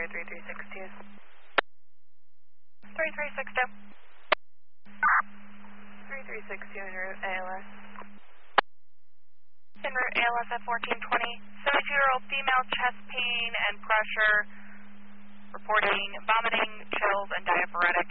Missouri 3362. 3362. 3362 en route ALS. En route ALS at 1420. 72-year-old female, chest pain and pressure, reporting vomiting, chills, and diaphoretic.